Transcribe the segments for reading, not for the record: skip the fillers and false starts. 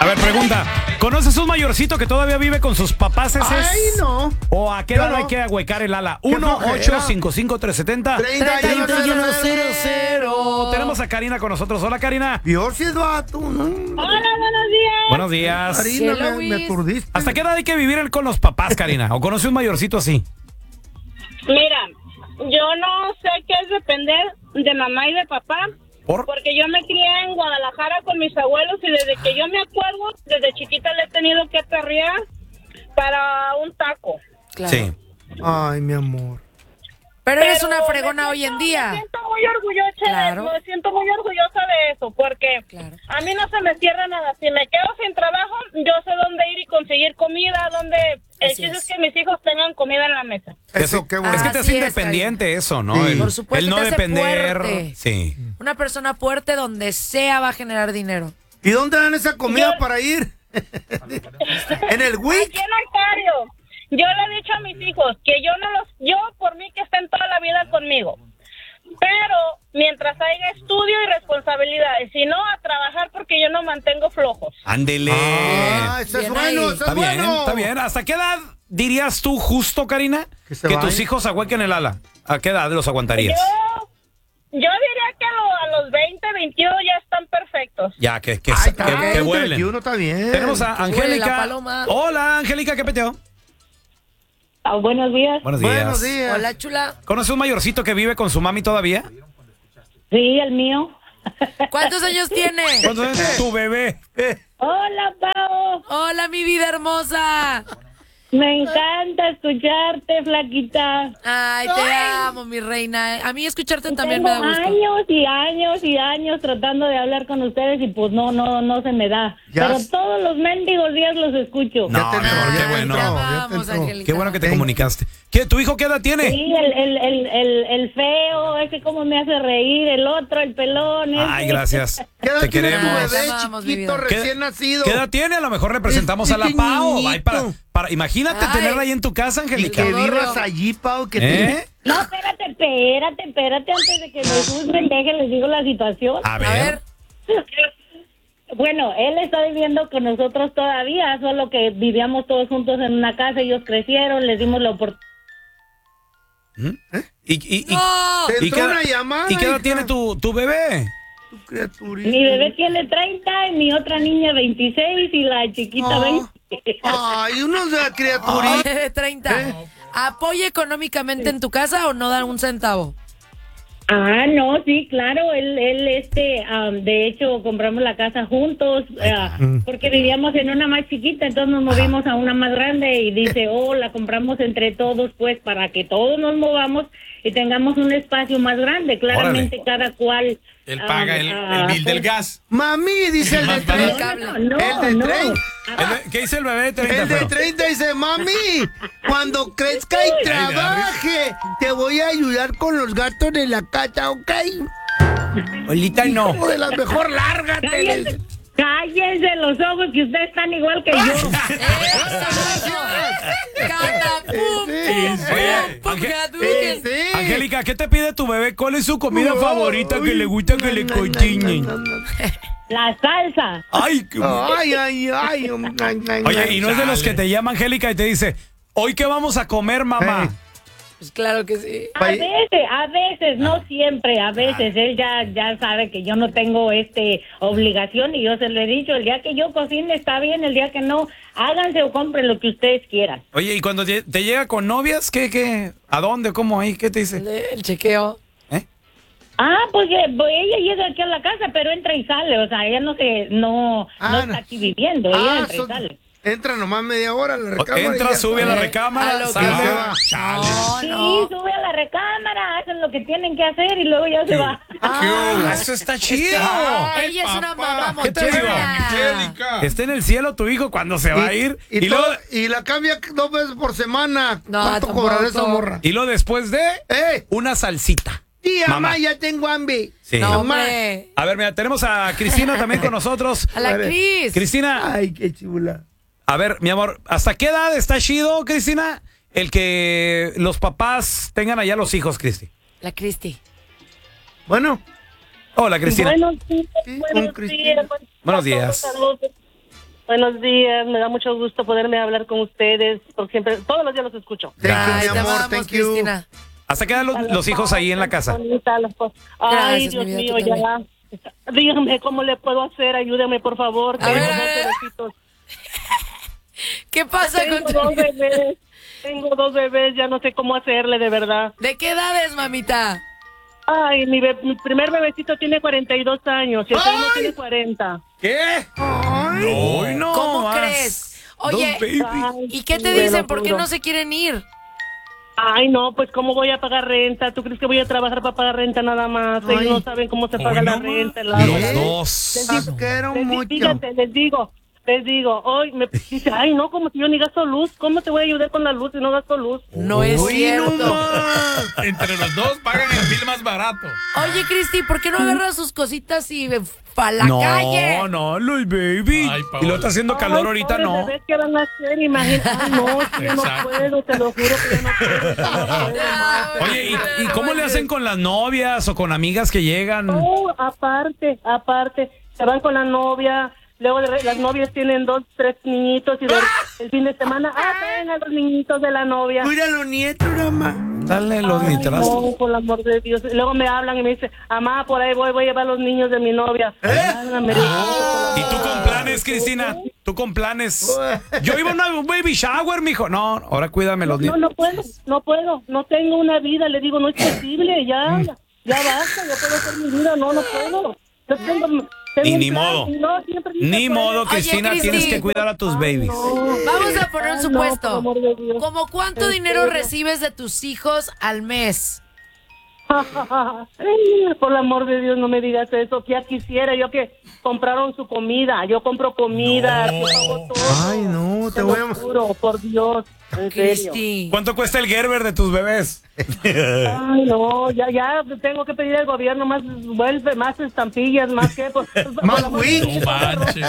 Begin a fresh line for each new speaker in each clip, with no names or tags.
ver, pregunta. ¿Conoces un mayorcito que todavía vive con sus papás?
Ay, no.
¿O a qué edad hay que ahuecar el ala? 1-855-370-3100. Tenemos a Karina con nosotros. Hola, Karina.
Dios, si es vato, ¿no?
Hola, buenos días.
Buenos días.
Karina, me aturdiste.
¿Hasta qué edad hay que vivir con los papás, Karina? ¿O conoce un mayorcito así?
Mira, yo no sé qué es depender de mamá y de papá. Porque yo me crié en Guadalajara con mis abuelos y desde que yo me acuerdo, desde chiquita le he tenido que perrear para un taco.
Claro.
Sí.
Ay, mi amor.
Pero eres una fregona hoy en día.
Me siento muy orgullosa,
Claro.
me siento muy orgullosa de eso, porque a mí no se me cierra nada. Si me quedo sin trabajo, yo sé dónde ir y conseguir comida, el chiste es que mis hijos tengan comida en la mesa.
Eso, qué bueno.
Es que te hace independiente eso, ¿no?
Sí.
Por supuesto,
el no
te hace
depender.
fuerte.
Sí.
Una persona fuerte donde sea va a generar dinero.
¿Y dónde dan esa comida para ir? ¿En el WIC?
Aquí en Ontario. Yo le he dicho a mis hijos que yo por mí que estén toda la vida conmigo. Pero mientras haya estudio y responsabilidades, si no, a trabajar porque yo no mantengo flojos.
Ándele.
Eso es
Bien
bueno,
ahí.
eso
Está
es
bien,
bueno.
está bien. ¿Hasta qué edad dirías tú justo, Karina,
Que se
que
vayan.
tus hijos ahuequen el ala? ¿A qué edad los aguantarías?
Yo diría que a los 20, 21 ya están perfectos.
Ya, que
Ay, está bien,
que vuelen.
21 está bien.
Tenemos a
Que vuele la
Angélica.
paloma.
Hola, Angélica, ¿qué peteo?
Buenos días.
Buenos días.
Buenos días.
Hola, chula.
¿Conoces un mayorcito que vive con su mami todavía?
Sí, el mío.
¿Cuántos años tiene?
¿Cuántos años? Tu bebé.
Hola, Pao.
Hola, mi vida hermosa.
Me encanta escucharte, flaquita.
Ay, te amo, mi reina. A mí escucharte también
Tengo
me da gusto.
años y años y años tratando de hablar con ustedes y pues no se me da.
Ya
Pero
s-
todos los mendigos días los escucho.
No,
Ya te
mi amor,
entró,
qué
ya
bueno.
Te
entró, ya te
amamos,
entró.
Angélica.
Qué bueno que te
Ven.
comunicaste. ¿Tu hijo qué edad tiene?
Sí, el feo, ese como me hace reír, el otro, el pelón.
Ay,
ese.
gracias.
¿Qué edad
Te
tiene tu
queremos.
bebé
Te amamos, mi
chiquito,
vida.
recién nacido?
¿Qué edad tiene? A lo mejor representamos
Es
a la Pau.
pequeñito.
Ay, imagínate
Ay.
tenerla ahí en tu casa,
Y
Angélica.
que
Rodorrio.
vivas allí, Pau, que
¿Eh?
No, espérate, antes de que me juzguen, les digo la situación.
A
A ver.
Bueno, él está viviendo con nosotros todavía, solo que vivíamos todos juntos en una casa, ellos crecieron, les dimos la oportunidad.
¿Y
¡No!
te
¿y
entró
qué
una
edad-
llamada.
¿Y qué edad
hija.
tiene tu bebé?
Tu criaturita.
Mi bebé tiene 30 y mi otra niña 26 y la chiquita 20.
Ay, unos de la criaturita.
30. ¿Apoya económicamente en tu casa o no dan un centavo?
Ah, no, sí, claro, de hecho, compramos la casa juntos, porque vivíamos en una más chiquita, entonces nos movimos a una más grande y dice, la compramos entre todos, pues, para que todos nos movamos y tengamos un espacio más grande, claramente cada cual.
Él paga el bill del gas.
Mami, dice el de
Más barato.
30.
No,
El de
no.
30.
¿Qué dice el bebé de 30?
El de
feo?
30 dice, mami, cuando crezca y trabaje, te voy a ayudar con los gastos de la casa, ¿ok?
Ahorita no.
Hijo de las mejor, lárgate.
Cállense los ojos, que ustedes están igual que yo.
¡Eso! ¡Catapum!
Oye,
¡Pum!
Ángel-
¡Hadouken!
Sí.
Angélica, ¿qué te pide tu bebé? ¿Cuál es su comida favorita que le gusta que le cocinen?
La salsa.
Ay, qué...
Ay.
Oye, y no es de los que te llama Angélica y te dice, ¿hoy qué vamos a comer, mamá?
Pues claro que sí.
A veces, no siempre, a veces. Él ya sabe que yo no tengo obligación y yo se lo he dicho, el día que yo cocine está bien, el día que no, háganse o compren lo que ustedes quieran.
Oye, y cuando te llega con novias, ¿qué? ¿A dónde? ¿Cómo ahí? ¿Qué te dice?
El chequeo.
Pues ella llega aquí a la casa, pero entra y sale, o sea, ella no está aquí viviendo, ella entra y sale.
Entra nomás media hora a la recámara.
Entra, sube a la
A
recámara,
lo que
sale.
sea.
Chale.
Sí,
No.
sube a la recámara, hacen lo que tienen que hacer y luego ya se va.
Eso está chido.
Ella es una mamá
¿Qué te digo?
mochona.
Angélica.
Está en el cielo tu hijo cuando se va a ir.
Y,
luego,
y la cambia 2 veces por semana.
No,
¿Cuánto
tampoco.
cobrará esa morra?
y luego después de
¡Eh!
una salsita.
Tía,
Mamá.
mamá, ya tengo hambre.
Sí.
No,
Mamá.
hombre.
A ver, mira, tenemos a Cristina también con nosotros.
A la Cris.
Cristina,
Ay, qué chula.
a ver, mi amor, ¿hasta qué edad está chido, Cristina, el que los papás tengan allá los hijos, Cristi?
La Cristi.
Hola, Cristina.
Buenos días,
Sí,
buenos
con
días.
Buenos días.
Saludos.
Buenos días, me da mucho gusto poderme hablar con ustedes, porque siempre, todos los días los escucho.
Thank you,
Ay,
mi
te
amor,
amamos,
thank you.
Cristina.
¿Hasta qué edad los hijos ahí en la casa?
Ay,
Gracias,
Dios
mi vida,
mío,
tú
ya. Díganme cómo le puedo hacer, ayúdame por favor.
A ver,
Tengo
a
dos
ver.
bebecitos.
¿Qué pasa
Tengo
con
dos bebés. Tengo 2 bebés, ya no sé cómo hacerle de verdad.
¿De qué edades, mamita?
Ay, mi primer bebecito tiene 42 años y el segundo
¡Ay!
tiene 40.
¿Qué?
Ay,
No,
¿Cómo
más.
crees? Oye,
Dos babies.
Ay,
¿y qué
sí,
te
me
dicen?
lo
¿Por qué
juro.
no se quieren ir?
Ay, no, pues ¿cómo voy a pagar renta? ¿Tú crees que voy a trabajar para pagar renta nada más? Ellos
Ay.
no saben cómo se paga la
no,
renta. El
Los
agua.
dos.
Las quiero mucho.
Fíjate, les digo, hoy me dice, ay, no, como si yo ni gasto luz. ¿Cómo te voy a ayudar con la luz si no gasto luz?
No es
Uy, no
cierto.
más.
Entre los dos pagan el bill más barato.
Oye, Cristi, ¿por qué no agarras sus cositas y pa' la calle?
No, Luis Baby.
Ay,
Y
Paola.
lo está haciendo calor
Ay,
ahorita,
pobres
no.
bebés, ¿qué van a hacer? Imagínate. Ay, no, es que yo no
Exacto.
puedo, te lo juro que yo no puedo. yo no puedo.
Oye, ¿y cómo le hacen con las novias o con amigas que llegan?
Oh, aparte, se van con la novia. Luego las novias tienen 2, 3 niñitos y el fin de semana, traen a los niñitos de la novia.
Cuida a los nietos, mamá.
Dale los
Ay,
nitras.
no, por el amor de Dios. Luego me hablan y me dicen, mamá, por ahí voy a llevar a los niños de mi novia.
¿Y tú con planes, Cristina? ¿Tú con planes? Yo iba a un baby shower, mijo. No, ahora cuídame los niños.
No puedo, no tengo una vida, le digo, no es posible, ya basta, yo puedo hacer mi vida, no puedo. Yo tengo
Y
un
ni
plan,
modo.
y no, siempre sí
Ni
se
modo,
puede.
Cristina,
Cristi.
tienes que cuidar a tus babies.
Vamos a poner un
Ay, no, por
supuesto.
amor de Dios.
¿Cómo cuánto dinero recibes de tus hijos al mes?
Por el amor de Dios, no me digas eso, que ya quisiera yo que compraron su comida, yo compro comida, yo pago todo.
Ay, no, te
Te
voy
lo
a...
juro, por Dios, en serio.
Cristi.
¿Cuánto cuesta el Gerber de tus bebés?
Ay, no, ya tengo que pedir al gobierno más más estampillas, más que pues,
Más
por amor de
wings.
Dios.
No manches.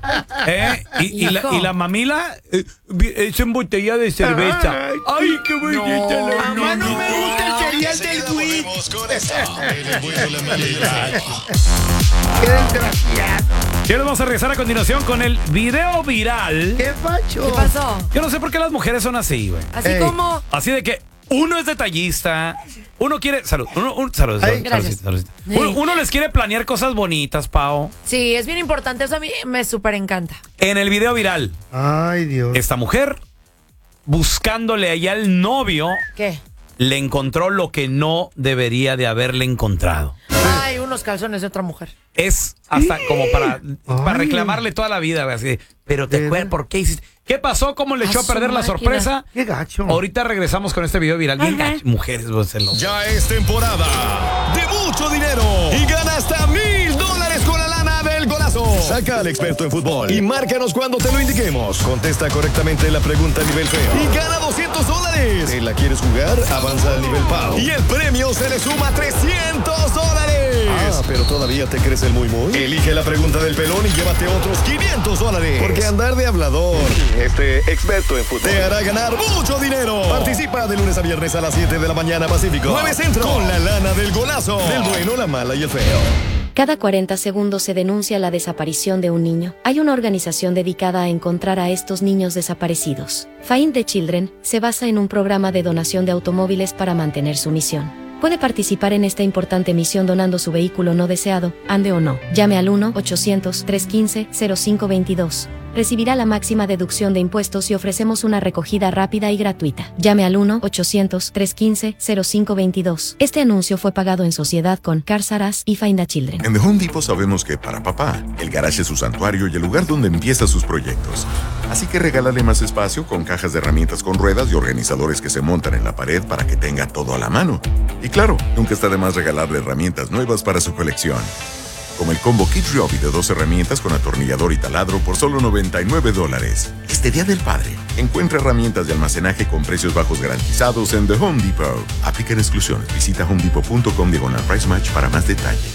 Hijo.
¿Y la mamila? Es en botella de cerveza.
Ay,
Ay, qué bonita la
Mamá, no
niña.
me gusta el cereal del
Enseguida
Wii.
volvemos con esto. El bueno, la mala y el feo.
Qué desgraciado.
Ya nos vamos a regresar a continuación con el video viral.
¿Qué pacho?
¿Qué pasó?
Yo no sé por qué las mujeres son así, güey.
Así
Ey.
como...
Así de que uno es detallista, uno quiere... Salud, salud,
Ay,
gracias.
salud.
Sí.
Uno les quiere planear cosas bonitas, Pao.
Sí, es bien importante. Eso a mí me súper encanta.
En el video viral,
Ay, Dios.
esta mujer, buscándole allá al novio,
¿Qué?
le encontró lo que no debería de haberle encontrado.
Ay, unos calzones de otra mujer.
Es hasta como para
Ay.
reclamarle toda la vida, güey, así de, pero te
¿Verdad?
acuerdas por qué hiciste. ¿Qué pasó? ¿Cómo le
A
echó a
su
perder la
máquina.
sorpresa?
Qué gacho.
Ahorita regresamos con este video viral. Bien gacho. Mujeres, vos celos.
Ya es temporada de mucho dinero y gana hasta $1,000 con la lana del golazo. Saca al experto en fútbol y márcanos cuando te lo indiquemos. Contesta correctamente la pregunta a nivel feo y gana $200. ¿Te la quieres jugar? Avanza al nivel Pau y el premio se le suma a $300. Ah, pero todavía te crees el muy. Elige la pregunta del pelón y llévate otros $500. Porque andar de hablador, experto en fútbol, te hará ganar mucho dinero. Participa de lunes a viernes a las 7 de la mañana Pacífico, 9 Centro, con la lana del golazo, del bueno, la mala y el feo.
Cada 40 segundos se denuncia la desaparición de un niño. Hay una organización dedicada a encontrar a estos niños desaparecidos. Find the Children se basa en un programa de donación de automóviles para mantener su misión. Puede participar en esta importante misión donando su vehículo no deseado, ande o no. Llame al 1-800-315-0522. Recibirá la máxima deducción de impuestos y ofrecemos una recogida rápida y gratuita. Llame al 1-800-315-0522. Este anuncio fue pagado en sociedad con Cars R Us y Find a Children.
En The Home Depot sabemos que para papá, el garage es su santuario y el lugar donde empieza sus proyectos. Así que regálale más espacio con cajas de herramientas con ruedas y organizadores que se montan en la pared para que tenga todo a la mano. Y claro, nunca está de más regalarle herramientas nuevas para su colección. Como el combo Kit Ryobi de 2 herramientas con atornillador y taladro por solo $99. Este Día del Padre, encuentra herramientas de almacenaje con precios bajos garantizados en The Home Depot. Aplican exclusiones. Visita homedepot.com/price match para más detalles.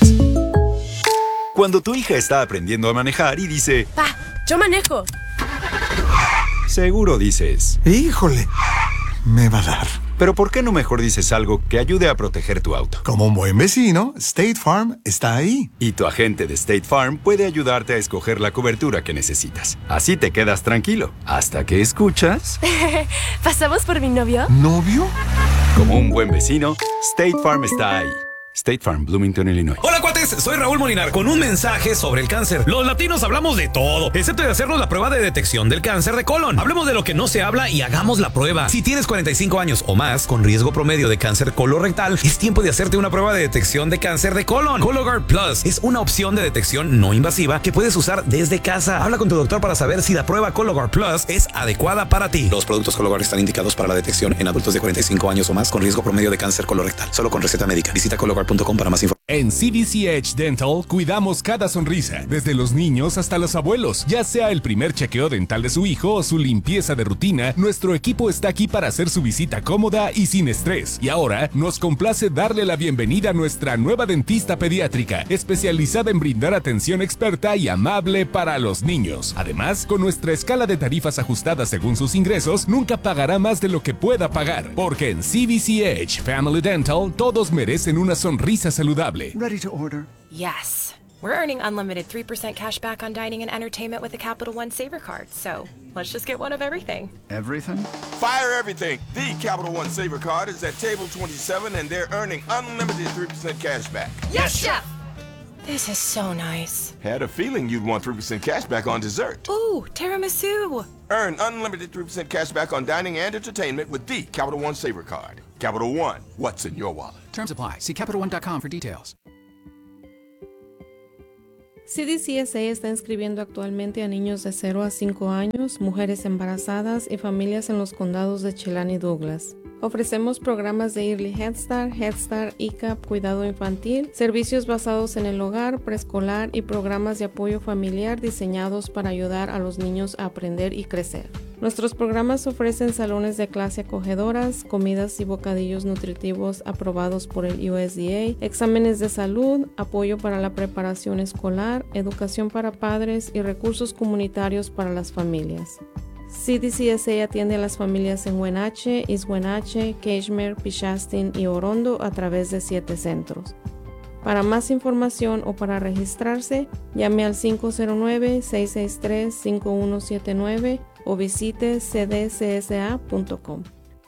Cuando tu hija está aprendiendo a manejar y dice,
Pa, yo manejo.
seguro dices,
Híjole, me va a dar.
Pero ¿por qué no mejor dices algo que ayude a proteger tu auto?
Como un buen vecino, State Farm está ahí.
Y tu agente de State Farm puede ayudarte a escoger la cobertura que necesitas. Así te quedas tranquilo, hasta que escuchas...
¿Pasamos por mi novio?
¿Novio?
Como un buen vecino, State Farm está ahí. State Farm, Bloomington, Illinois.
Hola, cuates, soy Raúl Molinar con un mensaje sobre el cáncer. Los latinos hablamos de todo, excepto de hacernos la prueba de detección del cáncer de colon. Hablemos de lo que no se habla y hagamos la prueba. Si tienes 45 años o más, con riesgo promedio de cáncer colorectal, es tiempo de hacerte una prueba de detección de cáncer de colon. Cologuard Plus es una opción de detección no invasiva que puedes usar desde casa. Habla con tu doctor para saber si la prueba Cologuard Plus es adecuada para ti. Los productos Cologuard están indicados para la detección en adultos de 45 años o más con riesgo promedio de cáncer colorectal. Solo con receta médica. Visita Cologuard.com para más información.
En CDC Edge Dental cuidamos cada sonrisa, desde los niños hasta los abuelos. Ya sea el primer chequeo dental de su hijo o su limpieza de rutina, nuestro equipo está aquí para hacer su visita cómoda y sin estrés. Y ahora nos complace darle la bienvenida a nuestra nueva dentista pediátrica, especializada en brindar atención experta y amable para los niños. Además, con nuestra escala de tarifas ajustada según sus ingresos, nunca pagará más de lo que pueda pagar, porque en CDC Edge Family Dental todos merecen una sonrisa saludable.
Ready to order.
Yes. We're earning unlimited 3% cash back on dining and entertainment with the Capital One Saver Card, so let's just get one of everything.
Everything?
Fire everything. The Capital One Saver Card is at table 27 and they're earning unlimited 3% cash back.
Yes, Chef! This is so nice.
Had a feeling you'd want 3% cash back on dessert.
Ooh, tiramisu.
Earn unlimited 3% cash back on dining and entertainment with the Capital One Saver Card. Capital One, what's in your wallet?
Terms apply. See CapitalOne.com for details.
CDCSA está inscribiendo actualmente a niños de 0 a 5 años, mujeres embarazadas y familias en los condados de Chelan y Douglas. Ofrecemos programas de Early Head Start, ICAP, cuidado infantil, servicios basados en el hogar, preescolar y programas de apoyo familiar diseñados para ayudar a los niños a aprender y crecer. Nuestros programas ofrecen salones de clase acogedoras, comidas y bocadillos nutritivos aprobados por el USDA, exámenes de salud, apoyo para la preparación escolar, educación para padres y recursos comunitarios para las familias. CDCSA atiende a las familias en Wenatchee, East Wenatchee, Cashmere, Pichastin y Orondo a través de 7 centros. Para más información o para registrarse, llame al 509-663-5179 o visite cdcsa.com.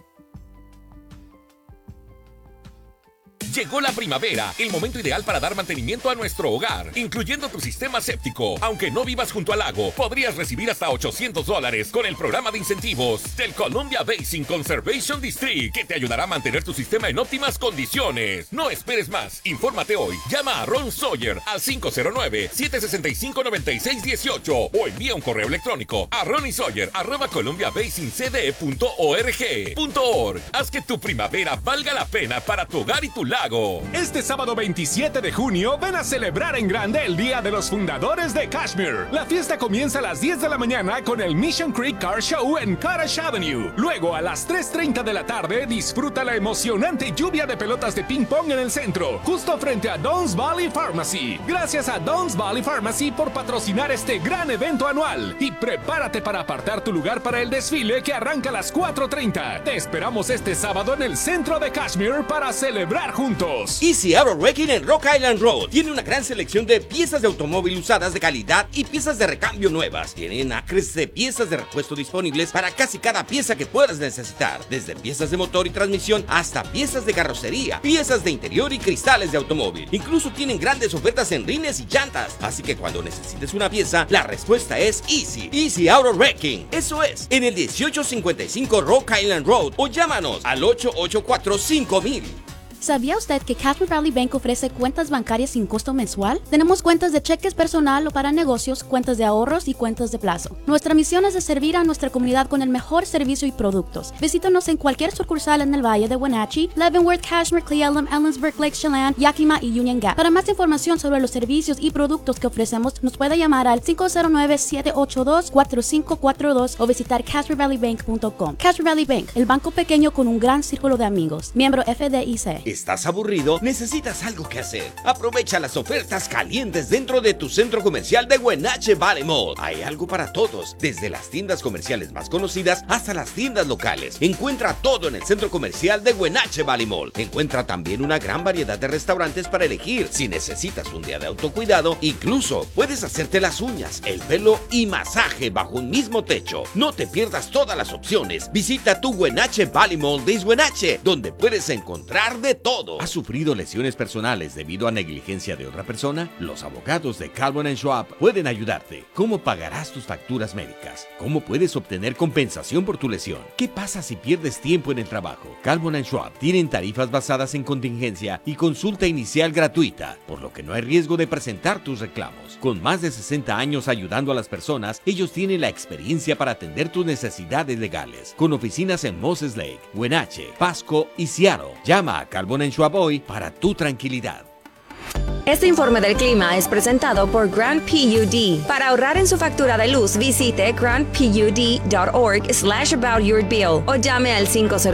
Llegó la primavera, el momento ideal para dar mantenimiento a nuestro hogar, incluyendo tu sistema séptico. Aunque no vivas junto al lago, podrías recibir hasta $800 con el programa de incentivos del Columbia Basin Conservation District, que te ayudará a mantener tu sistema en óptimas condiciones. No esperes más, infórmate hoy. Llama a Ron Sawyer al 509-765-9618 o envía un correo electrónico a ronysawyer@columbia-basin-cde.org. Haz que tu primavera valga la pena para tu hogar y tu lago.
Este sábado 27 de junio, ven a celebrar en grande el Día de los Fundadores de Kashmir. La fiesta comienza a las 10 de la mañana con el Mission Creek Car Show en Cottage Avenue. Luego, a las 3:30 de la tarde, disfruta la emocionante lluvia de pelotas de ping pong en el centro, justo frente a Don's Valley Pharmacy. Gracias a Don's Valley Pharmacy por patrocinar este gran evento anual. Y prepárate para apartar tu lugar para el desfile que arranca a las 4:30. Te esperamos este sábado en el centro de Kashmir para celebrar juntos.
Easy Auto Wrecking en Rock Island Road tiene una gran selección de piezas de automóvil usadas de calidad y piezas de recambio nuevas. Tienen acres de piezas de repuesto disponibles para casi cada pieza que puedas necesitar, desde piezas de motor y transmisión hasta piezas de carrocería, piezas de interior y cristales de automóvil. Incluso tienen grandes ofertas en rines y llantas, así que cuando necesites una pieza, la respuesta es Easy Auto Wrecking. Eso es, en el 1855 Rock Island Road o llámanos al 884-5000.
¿Sabía usted que Cashmere Valley Bank ofrece cuentas bancarias sin costo mensual? Tenemos cuentas de cheques personal o para negocios, cuentas de ahorros y cuentas de plazo. Nuestra misión es de servir a nuestra comunidad con el mejor servicio y productos. Visítanos en cualquier sucursal en el Valle de Wenatchee, Leavenworth, Cashmere, Cle Elum, Ellensburg, Lake Chelan, Yakima y Union Gap. Para más información sobre los servicios y productos que ofrecemos, nos puede llamar al 509-782-4542 o visitar CashmereValleyBank.com. Cashmere Valley Bank, el banco pequeño con un gran círculo de amigos. Miembro FDIC.
¿Estás aburrido? ¿Necesitas algo que hacer? Aprovecha las ofertas calientes dentro de tu centro comercial de Wenatchee Valley Mall. Hay algo para todos, desde las tiendas comerciales más conocidas hasta las tiendas locales. Encuentra todo en el centro comercial de Wenatchee Valley Mall. Encuentra también una gran variedad de restaurantes para elegir. Si necesitas un día de autocuidado, incluso puedes hacerte las uñas, el pelo y masaje bajo un mismo techo. No te pierdas todas las opciones. Visita tu Wenatchee Valley Mall de Wenatchee, donde puedes encontrar de todo. ¿Has sufrido lesiones personales debido a negligencia de otra persona? Los abogados de Calvin & Schwab pueden ayudarte. ¿Cómo pagarás tus facturas médicas? ¿Cómo puedes obtener compensación por tu lesión? ¿Qué pasa si pierdes tiempo en el trabajo? Calvin & Schwab tienen tarifas basadas en contingencia y consulta inicial gratuita, por lo que no hay riesgo de presentar tus reclamos. Con más de 60 años ayudando a las personas, ellos tienen la experiencia para atender tus necesidades legales. Con oficinas en Moses Lake, Wenatchee, Pasco y Seattle. Llama a Calvin & Schwab hoy para tu tranquilidad.
Este informe del clima es presentado por Grand PUD. Para ahorrar en su factura de luz, visite grandpud.org/aboutyourbill o llame al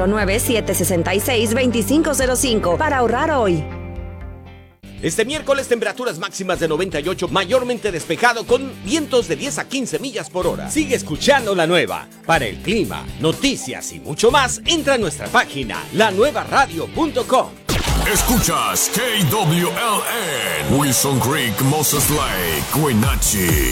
509-766-2505 para ahorrar hoy.
Este miércoles, temperaturas máximas de 98, mayormente despejado con vientos de 10 a 15 millas por hora. Sigue escuchando La Nueva. Para el clima, noticias y mucho más, entra a nuestra página, lanuevaradio.com.
Escuchas KWLN, Wilson Creek, Moses Lake, Wenatchee.